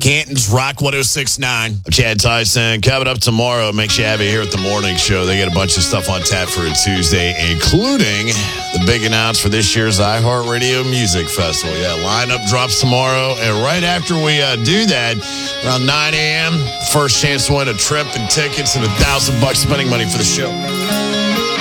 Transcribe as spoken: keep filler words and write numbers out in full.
Canton's Rock one oh six point nine. I'm Chad Tyson. Coming up tomorrow, make sure you have it here at the morning show. They got a bunch of stuff on tap for a Tuesday, including the big announce for this year's iHeartRadio Music Festival. Yeah, lineup drops tomorrow. And right after we uh, do that, around nine a.m., first chance to win a trip and tickets and a thousand bucks spending money for the show.